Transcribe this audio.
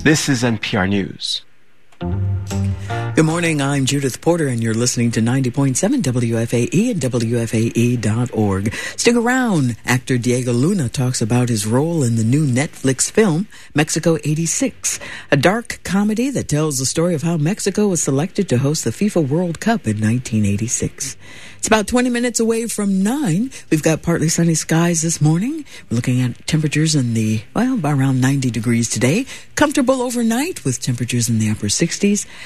This is NPR News. Good morning, I'm Judith Porter, and you're listening to 90.7 WFAE and WFAE.org. Stick around. Actor Diego Luna talks about his role in the new Netflix film, Mexico 86, a dark comedy that tells the story of how Mexico was selected to host the FIFA World Cup in 1986. It's about 20 minutes away from 9. We've got partly sunny skies this morning. We're looking at temperatures in around 90 degrees today. Comfortable overnight with temperatures in the upper 60s.